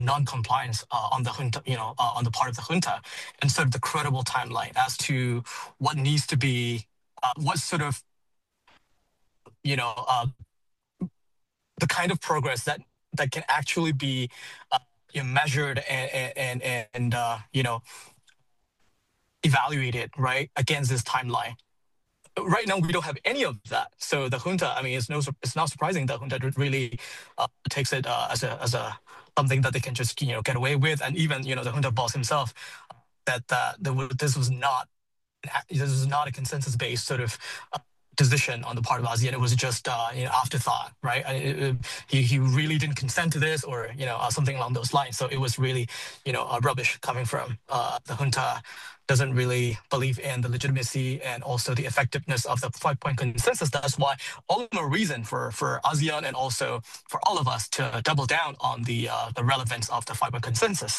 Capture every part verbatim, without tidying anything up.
non-compliance uh, on the junta, you know, uh, on the part of the junta, and sort of the credible timeline as to what needs to be, uh, what sort of, you know, uh, the kind of progress that that can actually be uh, you know, measured and and and uh, you know evaluated right against this timeline. Right now, we don't have any of that. So the junta, I mean, it's no, it's not surprising that junta really uh, takes it uh, as a as a something that they can just you know get away with, and even you know the junta boss himself uh, that uh, that this was not this was not a consensus-based sort of uh, decision on the part of ASEAN. It was just uh, you know afterthought, right? It, it, he he really didn't consent to this, or you know uh, something along those lines. So it was really you know uh, rubbish coming from uh, the junta. Doesn't really believe in the legitimacy and also the effectiveness of the five-point consensus. That's why all the more reason for for ASEAN and also for all of us to double down on the uh, the relevance of the five-point consensus.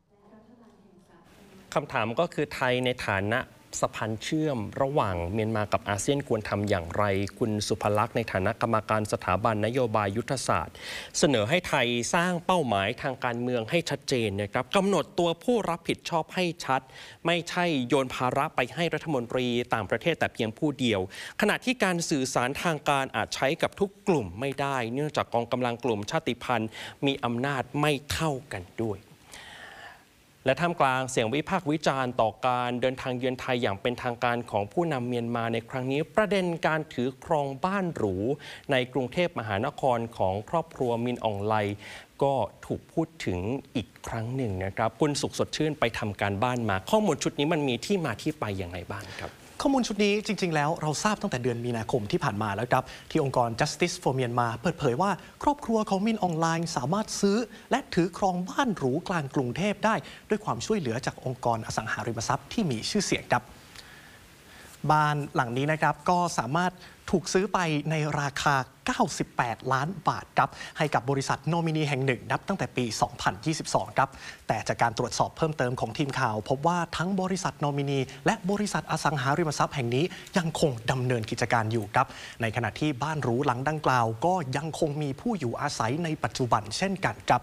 คำถามก็คือไทยในฐานะสะพานเชื่อมระหว่างเมียนมากับอาเซียนควรทำอย่างไรคุณสุภลักษณ์ในฐานะกรรมการสถาบันนโยบายยุทธศาสตร์เสนอให้ไทยสร้างเป้าหมายทางการเมืองให้ชัดเจนนะครับกำหนดตัวผู้รับผิดชอบให้ชัดไม่ใช่โยนภาระไปให้รัฐมนตรีต่างประเทศแต่เพียงผู้เดียวขณะที่การสื่อสารทางการอาจใช้กับทุกกลุ่มไม่ได้เนื่องจากกองกำลังกลุ่มชาติพันธุ์มีอำนาจไม่เท่ากันด้วยและท่ามกลางเสียงวิพากษ์วิจารณ์ต่อการเดินทางเยือนไทยอย่างเป็นทางการของผู้นำเมียนมาในครั้งนี้ประเด็นการถือครองบ้านหรูในกรุงเทพมหานครของครอบครัวมินอองไลก็ถูกพูดถึงอีกครั้งหนึ่งนะครับคุณสุขสดชื่นไปทำการบ้านมาข้อมูลชุดนี้มันมีที่มาที่ไปอย่างไรบ้างครับข้อมูลชุดนี้จริงๆแล้วเราทราบตั้งแต่เดือนมีนาคมที่ผ่านมาแล้วครับที่องค์กร Justice for Myanmar เปิดเผยว่าครอบครัวของมินออนไลน์สามารถซื้อและถือครองบ้านหรูกลางกรุงเทพได้ด้วยความช่วยเหลือจากองค์กรอสังหาริมทรัพย์ที่มีชื่อเสียงครับบ้านหลังนี้นะครับก็สามารถถูกซื้อไปในราคาเก้าสิบแปดล้านบาทครับให้กับบริษัทโนมินีแห่งหนึ่งนับตั้งแต่ปีสองพันยี่สิบสองครับแต่จากการตรวจสอบเพิ่มเติมของทีมข่าวพบว่าทั้งบริษัทโนมินีและบริษัทอสังหาริมทรัพย์แห่งนี้ยังคงดำเนินกิจการอยู่ครับในขณะที่บ้านหรูหลังดังกล่าวก็ยังคงมีผู้อยู่อาศัยในปัจจุบันเช่นกันครับ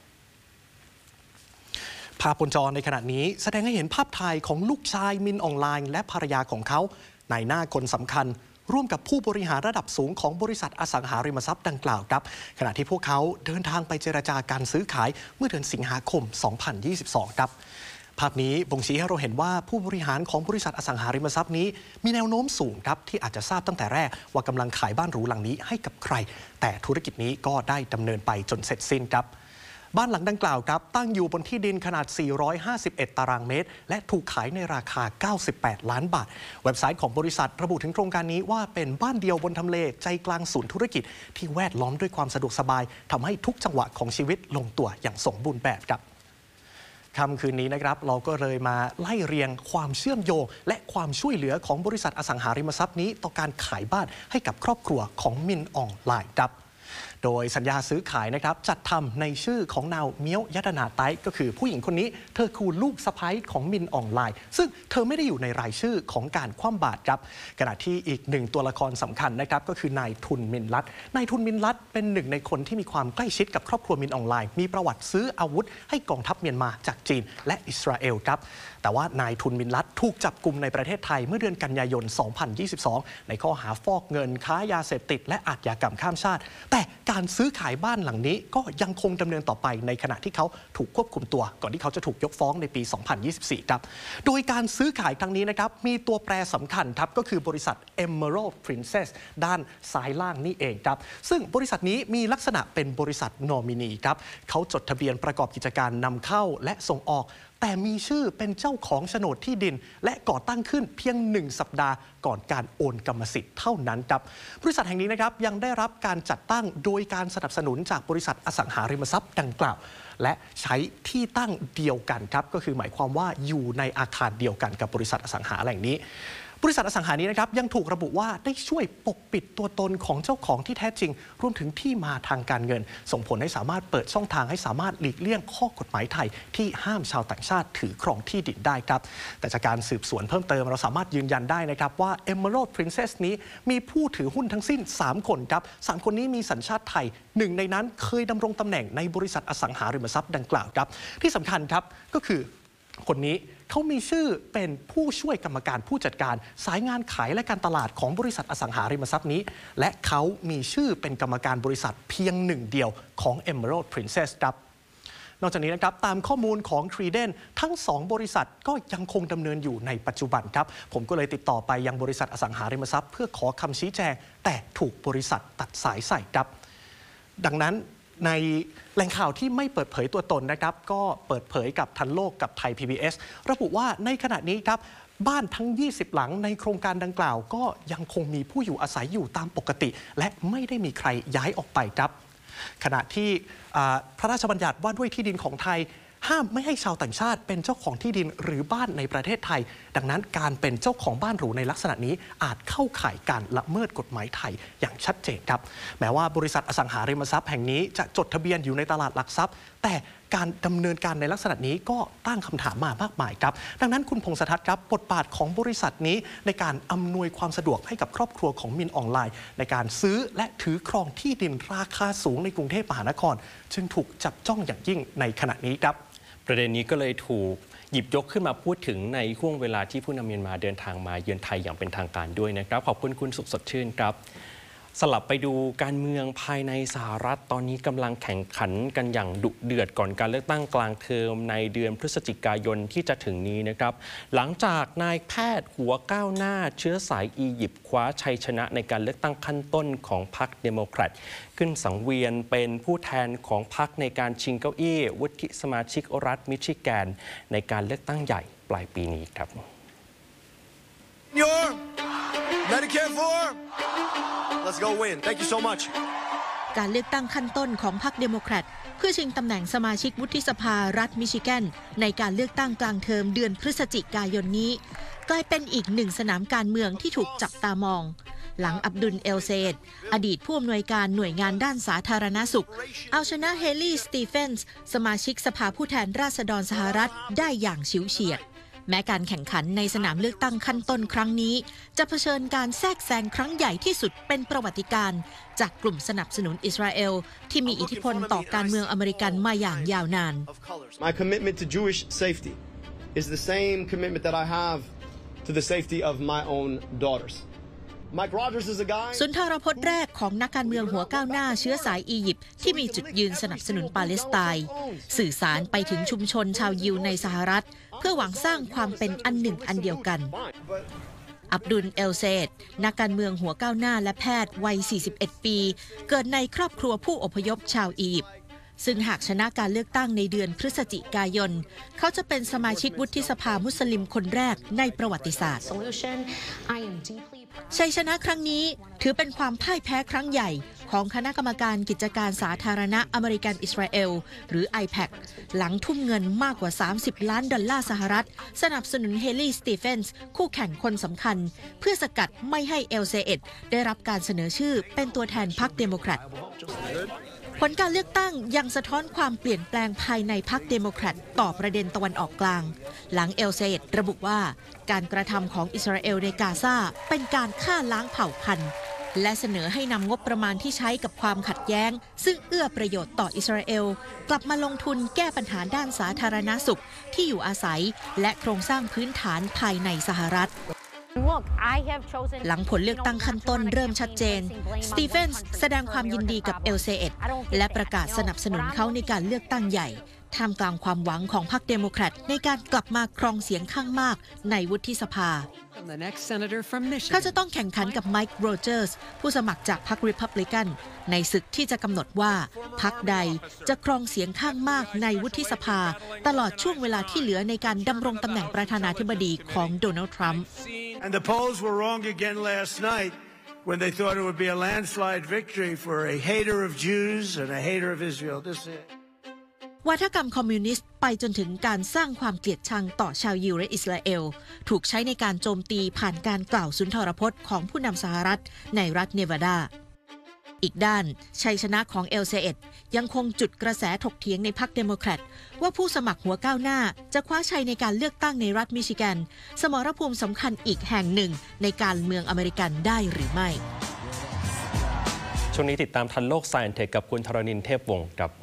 ภาพบนจอในขณะนี้แสดงให้เห็นภาพถ่ายของลูกชายมินออนไลน์และภรรยาของเขาในหน้าคนสำคัญร่วมกับผู้บริหารระดับสูงของบริษัทอสังหาริมทรัพย์ดังกล่าวครับขณะที่พวกเขาเดินทางไปเจรจาการซื้อขายเมื่อเดือนสิงหาคมสองพันยี่สิบสองครับภาพนี้บ่งชี้ให้เราเห็นว่าผู้บริหารของบริษัทอสังหาริมทรัพย์นี้มีแนวโน้มสูงครับที่อาจจะทราบตั้งแต่แรกว่ากำลังขายบ้านหรูหลังนี้ให้กับใครแต่ธุรกิจนี้ก็ได้ดำเนินไปจนเสร็จสิ้นครับบ้านหลังดังกล่าวครับตั้งอยู่บนที่ดินขนาดสี่ร้อยห้าสิบเอ็ดตารางเมตรและถูกขายในราคาเก้าสิบแปดล้านบาทเว็บไซต์ของบริษัทระบุถึงโครงการนี้ว่าเป็นบ้านเดียวบนทำเลใจกลางศูนย์ธุรกิจที่แวดล้อมด้วยความสะดวกสบายทำให้ทุกจังหวะของชีวิตลงตัวอย่างสมบูรณ์แบบครับค่ำคืนนี้นะครับเราก็เลยมาไล่เรียงความเชื่อมโยงและความช่วยเหลือของบริษัทอสังหาริมทรัพย์นี้ต่อการขายบ้านให้กับครอบครัวของมินออนไลน์ครับโดยสัญญาซื้อขายนะครับจัดทำในชื่อของนาวเมียวยัตนาไต้ก็คือผู้หญิงคนนี้เธอคือลูกสะใภ้ของมินออนไลน์ซึ่งเธอไม่ได้อยู่ในรายชื่อของการคว่ำบาตรครับขณะที่อีกหนึ่งตัวละครสำคัญนะครับก็คือนายทุนมินลัดนายทุนมินลัดเป็นหนึ่งในคนที่มีความใกล้ชิดกับครอบครัวมินออนไลน์มีประวัติซื้ออาวุธให้กองทัพเมียนมาจากจีนและอิสราเอลครับแต่ว่านายทุนมินลัดถูกจับกุมในประเทศไทยเมื่อเดือนกันยายนสองพันยี่สิบสองในข้อหาฟอกเงินค้ายาเสพติดและอาชญากรรมข้ามชาติแต่การซื้อขายบ้านหลังนี้ก็ยังคงดำเนินต่อไปในขณะที่เขาถูกควบคุมตัวก่อนที่เขาจะถูกยกฟ้องในปีสองพันยี่สิบสี่ครับโดยการซื้อขายครั้งนี้นะครับมีตัวแปรสำคัญครับก็คือบริษัท Emerald Princess ด้านซ้ายล่างนี่เองครับซึ่งบริษัทนี้มีลักษณะเป็นบริษัทนอมินีครับเขาจดทะเบียนประกอบกิจการนำเข้าและส่งออกแต่มีชื่อเป็นเจ้าของโฉนดที่ดินและก่อตั้งขึ้นเพียงหนึ่งสัปดาห์ก่อนการโอนกรรมสิทธิ์เท่านั้นครับบริษัทแห่งนี้นะครับยังได้รับการจัดตั้งโดยการสนับสนุนจากบริษัทอสังหาริมทรัพย์ดังกล่าวและใช้ที่ตั้งเดียวกันครับก็คือหมายความว่าอยู่ในอาคารเดียวกันกับบริษัทอสังหาแห่งนี้บริษัทอสังหานี้นะครับยังถูกระบุว่าได้ช่วยปกปิดตัวตนของเจ้าของที่แท้จริงรวมถึงที่มาทางการเงินส่งผลให้สามารถเปิดช่องทางให้สามารถหลีกเลี่ยงข้อกฎหมายไทยที่ห้ามชาวต่างชาติถือครองที่ดินได้ครับแต่จากการสืบสวนเพิ่มเติมเราสามารถยืนยันได้นะครับว่า Emerald Princess นี้มีผู้ถือหุ้นทั้งสิ้นสามคนครับสามคนนี้มีสัญชาติไทยหนึ่งในนั้นเคยดำรงตำแหน่งในบริษัทอสังหาริมทรัพย์ดังกล่าวครับที่สำคัญครับก็คือคนนี้เขามีชื่อเป็นผู้ช่วยกรรมการผู้จัดการสายงานขายและการตลาดของบริษัทอสังหาริมทรัพย์นี้และเขามีชื่อเป็นกรรมการบริษัทเพียงหนึ่งเดียวของ Emerald Princess ครับนอกจากนี้นะครับตามข้อมูลของ Trident ทั้งสองบริษัทก็ยังคงดำเนินอยู่ในปัจจุบันครับผมก็เลยติดต่อไปยังบริษัทอสังหาริมทรัพย์เพื่อขอคำชี้แจงแต่ถูกบริษัทตัดสายใส่ครับดังนั้นในแหล่งข่าวที่ไม่เปิดเผยตัวตนนะครับก็เปิดเผยกับทันโลกกับไทย พี บี เอส ระบุว่าในขณะนี้ครับบ้านทั้งยี่สิบหลังในโครงการดังกล่าวก็ยังคงมีผู้อยู่อาศัยอยู่ตามปกติและไม่ได้มีใครย้ายออกไปครับขณะที่พระราชบัญญัติว่าด้วยที่ดินของไทยห้ามไม่ให้ชาวต่างชาติเป็นเจ้าของที่ดินหรือบ้านในประเทศไทยดังนั้นการเป็นเจ้าของบ้านหรูในลักษณะนี้อาจเข้าข่ายการละเมิดกฎหมายไทยอย่างชัดเจนครับแม้ว่าบริษัทอสังหาริมทรัพย์แห่งนี้จะจดทะเบียนอยู่ในตลาดหลักทรัพย์แต่การดำเนินการในลักษณะนี้ก็ตั้งคำถามมามากมายครับดังนั้นคุณพงษ์สทัศน์ครับบทบาทของบริษัทนี้ในการอำนวยความสะดวกให้กับครอบครัวของมินออนไลน์ในการซื้อและถือครองที่ดินราคาสูงในกรุงเทพมหานครจึงถูกจับจ้องอย่างยิ่งในขณะนี้ครับประเด็นนี้ก็เลยถูกหยิบยกขึ้นมาพูดถึงในช่วงเวลาที่ผู้นำเมียนมาเดินทางมาเยือนไทยอย่างเป็นทางการด้วยนะครับขอบคุณคุณสุขสดชื่นครับสลับไปดูการเมืองภายในสหรัฐตอนนี้กำลังแข่งขันกันอย่างดุเดือดก่อนการเลือกตั้งกลางเทอมในเดือนพฤศจิกายนที่จะถึงนี้นะครับหลังจากนายแพทย์หัวก้าวหน้าเชื้อสายอียิปต์คว้าชัยชนะในการเลือกตั้งขั้นต้นของพรรคเดโมแครตขึ้นสังเวียนเป็นผู้แทนของพรรคในการชิงเก้าอี้วุฒิสมาชิกรัฐมิชิแกนในการเลือกตั้งใหญ่ปลายปีนี้ครับ Medicare for Let's go win Thank you so much การเลือกตั้งขั้นต้นของพรรคเดโมแครตเพื่อชิงตำแหน่งสมาชิกวุฒิสภารัฐมิชิแกนในการเลือกตั้งกลางเทอมเดือนพฤศจิกายนนี้กลายเป็นอีกหนึ่งสนามการเมืองที่ถูกจับตามองหลังอับดุลเอลเซดอดีตผู้อำนวยการหน่วยงานด้านสาธารณสุขเอาชนะเฮลี่สตีเฟนส์สมาชิกสภาผู้แทนราษฎรสหรัฐได้อย่างฉิวเฉียดแม้การแข่งขันในสนามเลือกตั้งขั้นต้นครั้งนี้จะเผชิญการแทรกแซงครั้งใหญ่ที่สุดเป็นประวัติการณ์จากกลุ่มสนับสนุนอิสราเอลที่มีอิทธิพลต่อการเมืองอเมริกันมาอย่างยาวนาน My commitment to Jewish safety is the same commitment that I have to the safety of my own daughters Mike Rogers is a guy สุนทรพจน์แรกของนักการเมืองหัวก้าวหน้าเชื้อสายอียิปต์ที่มีจุดยืนสนับสนุนปาเลสไตน์สื่อสารไปถึงชุมชนชาวยิวในสหรัฐเพื่อหวังสร้างความเป็นอันหนึ่งอันเดียวกันอับดุลเอลเซดนักการเมืองหัวก้าวหน้าและแพทย์วัยสี่สิบเอ็ดปีเกิดในครอบครัวผู้อพยพชาวอียิปต์ซึ่งหากชนะการเลือกตั้งในเดือนพฤศจิกายนเขาจะเป็นสมาชิกวุฒิสภามุสลิมคนแรกในประวัติศาสตร์ชัยชนะครั้งนี้ถือเป็นความพ่ายแพ้ครั้งใหญ่ของคณะกรรมการกิจการสาธารณะอเมริกันอิสราเอลหรือ ไอ แพค หลังทุ่มเงินมากกว่าสามสิบล้านดอลลาร์สหรัฐสนับสนุนเฮลี่สตีเฟนส์คู่แข่งคนสำคัญเพื่อสกัดไม่ให้เอลเซเอดได้รับการเสนอชื่อเป็นตัวแทนพรรคเดโมแครตผลการเลือกตั้งยังสะท้อนความเปลี่ยนแปลงภายในพรรคเดโมแครตต่อประเด็นตะวันออกกลางหลังเอลเซเอดระบุว่าการกระทำของอิสราเอลในกาซาเป็นการฆ่าล้างเผ่าพันธุ์และเสนอให้นำงบประมาณที่ใช้กับความขัดแย้งซึ่งเอื้อประโยชน์ต่ออิสราเอลกลับมาลงทุนแก้ปัญหาด้านสาธารณสุขที่อยู่อาศัยและโครงสร้างพื้นฐานภายในสหรัฐหลังผลเลือกตั้งขั้นต้นเริ่มชัดเจนสตีเฟนส์แสดงความยินดีกับเอลเซเอดและประกาศสนับสนุนเขาในการเลือกตั้งใหญ่ท่ามกลางความหวังของพรรคเดโมแครตในการกลับมาครองเสียงข้างมากในวุฒิสภาเขาจะต้องแข่งขันกับไมค์โรเจอร์สผู้สมัครจากพรรครีพับลิกันในศึกที่จะกำหนดว่าพรรคใดจะครองเสียงข้างมากในวุฒิสภาตลอดช่วงเวลาที่เหลือในการดำรงตำแหน่งประธานาธิบดีของโดนัลด์ทรัมป์ And the polls were wrong again last night when they thought it would be a landslide victory for a hater of Jews and a hater of Israel. This is วาทกรรมคอมมิวนิสต์ไปจนถึงการสร้างความเกลียดชังต่อชาวยิวและอิสราเอลถูกใช้ในการโจมตีผ่านการกล่าวสุนทรพจน์ของผู้นำสหรัฐในรัฐเนวาดาอีกด้านชัยชนะของเอลเซเอดยังคงจุดกระแสถกเถียงในพรรคเดโมแครตว่าผู้สมัครหัวก้าวหน้าจะคว้าชัยในการเลือกตั้งในรัฐมิชิแกนสมรภูมิสำคัญอีกแห่งหนึ่งในการเมืองอเมริกันได้หรือไม่ช่วงนี้ติดตามทันโลก Science Tech กับคุณธรณินทร์เทพวงศ์ครับ